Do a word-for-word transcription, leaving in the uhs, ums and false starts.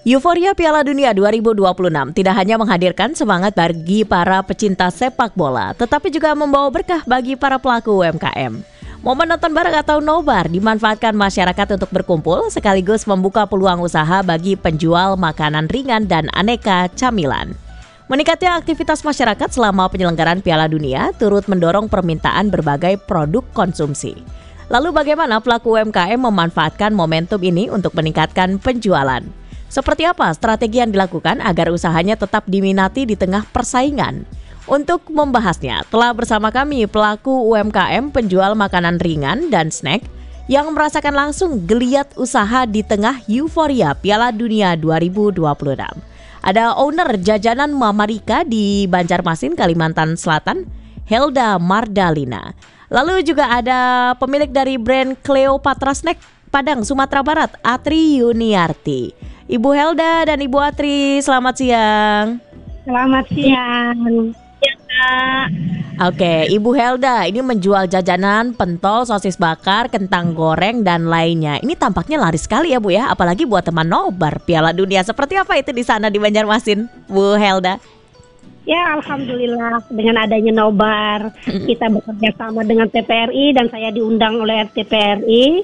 Euforia Piala Dunia dua ribu dua puluh enam tidak hanya menghadirkan semangat bagi para pecinta sepak bola, tetapi juga membawa berkah bagi para pelaku U M K M. Momen nonton bareng atau nobar dimanfaatkan masyarakat untuk berkumpul sekaligus membuka peluang usaha bagi penjual makanan ringan dan aneka camilan. Meningkatnya aktivitas masyarakat selama penyelenggaraan Piala Dunia turut mendorong permintaan berbagai produk konsumsi. Lalu bagaimana pelaku U M K M memanfaatkan momentum ini untuk meningkatkan penjualan? Seperti apa strategi yang dilakukan agar usahanya tetap diminati di tengah persaingan? Untuk membahasnya, telah bersama kami pelaku U M K M penjual makanan ringan dan snack yang merasakan langsung geliat usaha di tengah euforia Piala Dunia dua ribu dua puluh enam. Ada owner jajanan Mama Rika di Banjarmasin, Kalimantan Selatan, Helda Mardalina. Lalu juga ada pemilik dari brand Cleopatra Snack Padang, Sumatera Barat, Atri Yuniarti. Ibu Helda dan Ibu Atri, selamat siang. Selamat siang. Ya, Kak. Oke, Ibu Helda, ini menjual jajanan, pentol, sosis bakar, kentang goreng, dan lainnya. Ini tampaknya laris sekali ya Bu ya, apalagi buat teman nobar Piala Dunia. Seperti apa itu di sana di Banjarmasin, Bu Helda? Ya, alhamdulillah dengan adanya nobar, kita bekerja sama dengan T P R I dan saya diundang oleh T P R I.